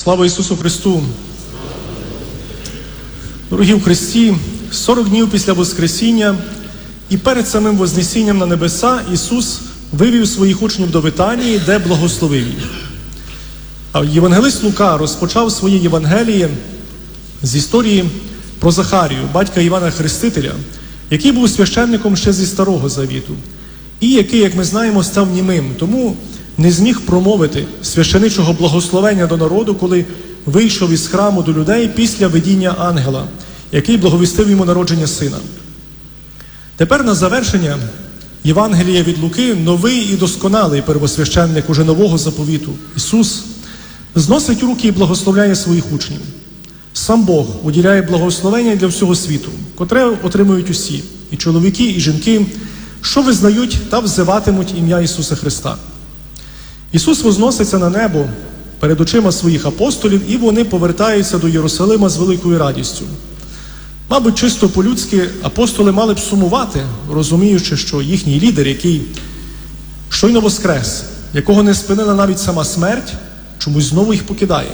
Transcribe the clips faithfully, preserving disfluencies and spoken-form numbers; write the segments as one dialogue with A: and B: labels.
A: Слава Ісусу Христу! Дорогі в Христі, сорок днів після Воскресіння і перед самим Вознесінням на небеса Ісус вивів своїх учнів до Витанії, де благословив їх. А євангелист Лука розпочав своє Євангеліє з історії про Захарію, батька Івана Хрестителя, який був священником ще зі Старого Завіту, і який, як ми знаємо, став німим, тому не зміг промовити священичого благословення до народу, коли вийшов із храму до людей після видіння ангела, який благовістив йому народження сина. Тепер на завершення Євангелія від Луки новий і досконалий первосвященник уже нового заповіту Ісус зносить руки і благословляє своїх учнів. Сам Бог уділяє благословення для всього світу, котре отримують усі, і чоловіки, і жінки, що визнають та взиватимуть ім'я Ісуса Христа. Ісус возноситься на небо перед очима своїх апостолів, і вони повертаються до Єрусалима з великою радістю. Мабуть, чисто по-людськи апостоли мали б сумувати, розуміючи, що їхній лідер, який щойно воскрес, якого не спинила навіть сама смерть, чомусь знову їх покидає.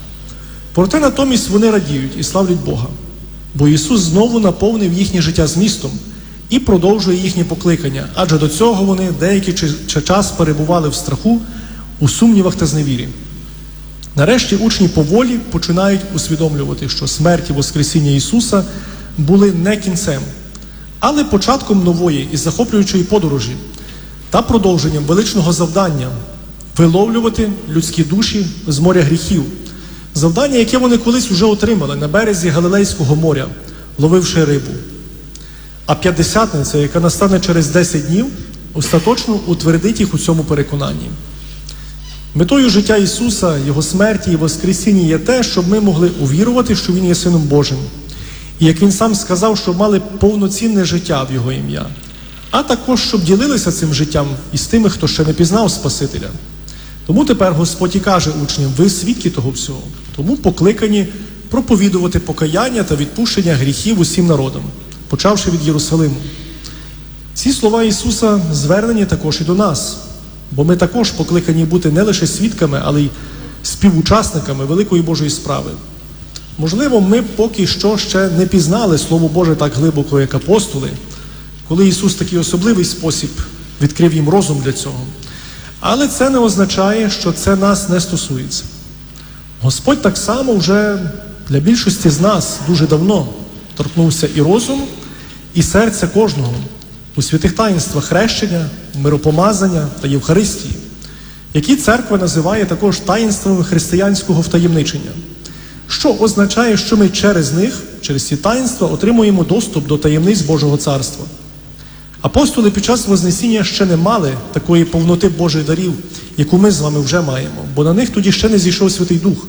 A: Проте натомість вони радіють і славлять Бога, бо Ісус знову наповнив їхнє життя змістом і продовжує їхнє покликання, адже до цього вони деякий час перебували в страху, у сумнівах та зневірі. Нарешті учні поволі починають усвідомлювати, що смерть і воскресіння Ісуса були не кінцем, але початком нової і захоплюючої подорожі та продовженням величного завдання виловлювати людські душі з моря гріхів. Завдання, яке вони колись уже отримали на березі Галилейського моря, ловивши рибу. А п'ятдесятниця, яка настане через десять днів, остаточно утвердить їх у цьому переконанні. Метою життя Ісуса, Його смерті і воскресіння є те, щоб ми могли увірувати, що Він є Сином Божим. І як Він сам сказав, щоб мали повноцінне життя в Його ім'я. А також, щоб ділилися цим життям із тими, хто ще не пізнав Спасителя. Тому тепер Господь і каже учням: ви свідки того всього. Тому покликані проповідувати покаяння та відпущення гріхів усім народам, почавши від Єрусалиму. Ці слова Ісуса звернені також і до нас, бо ми також покликані бути не лише свідками, але й співучасниками великої Божої справи. Можливо, ми поки що ще не пізнали Слово Боже так глибоко, як апостоли, коли Ісус в такий особливий спосіб відкрив їм розум для цього. Але це не означає, що це нас не стосується. Господь так само вже для більшості з нас дуже давно торкнувся і розум, і серця кожного у святих таїнствах хрещення, миропомазання та Євхаристії, які церква називає також таїнствами християнського втаємничення, що означає, що ми через них, через ці таїнства, отримуємо доступ до таємниць Божого Царства. Апостоли під час Вознесіння ще не мали такої повноти Божих дарів, яку ми з вами вже маємо, бо на них тоді ще не зійшов Святий Дух.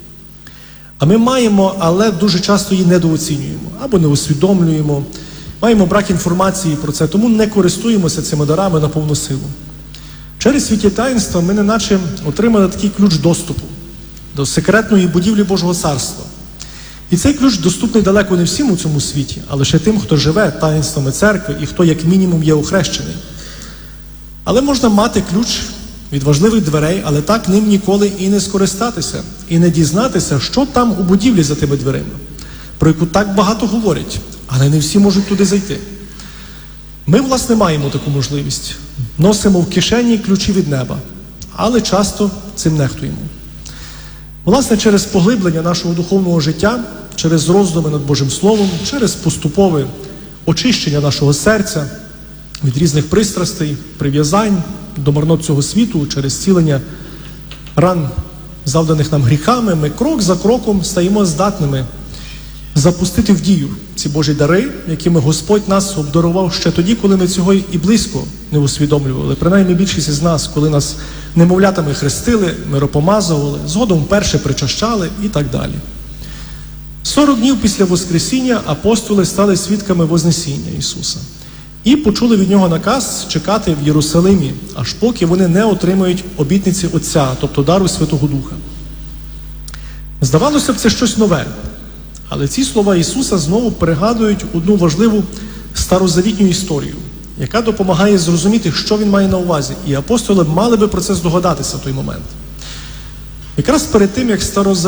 A: А ми маємо, але дуже часто її недооцінюємо або не усвідомлюємо, маємо брак інформації про це, тому не користуємося цими дарами на повну силу. Через святі таїнства ми неначе отримали такий ключ доступу до секретної будівлі Божого Царства. І цей ключ доступний далеко не всім у цьому світі, а лише тим, хто живе таїнствами церкви і хто як мінімум є охрещений. Але можна мати ключ від важливих дверей, але так ним ніколи і не скористатися, і не дізнатися, що там у будівлі за тими дверима, про яку так багато говорять, але не всі можуть туди зайти. Ми, власне, маємо таку можливість. Носимо в кишені ключі від неба, але часто цим нехтуємо. Власне, через поглиблення нашого духовного життя, через роздуми над Божим Словом, через поступове очищення нашого серця від різних пристрастей, прив'язань до марнот цього світу, через зцілення ран, завданих нам гріхами, ми крок за кроком стаємо здатними запустити в дію ці Божі дари, якими Господь нас обдарував ще тоді, коли ми цього і близько не усвідомлювали. Принаймні більшість із нас, коли нас немовлятами хрестили, миропомазували, згодом вперше причащали і так далі. Сорок днів після Воскресіння апостоли стали свідками Вознесіння Ісуса і почули від Нього наказ чекати в Єрусалимі, аж поки вони не отримають обітниці Отця, тобто дару Святого Духа. Здавалося б, це щось нове. Але ці слова Ісуса знову пригадують одну важливу старозавітню історію, яка допомагає зрозуміти, що Він має на увазі. І апостоли мали би про це здогадатися в той момент. Якраз перед тим, як старозавітня